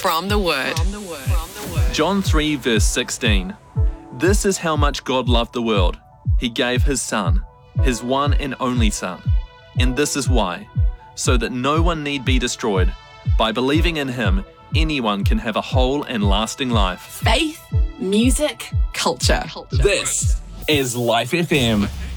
from the Word. John 3 verse 16. This is how much God loved the world. He gave his Son, his one and only Son. And this is why, so that no one need be destroyed. By believing in him, anyone can have a whole and lasting life. Faith, music, culture. This is Life FM.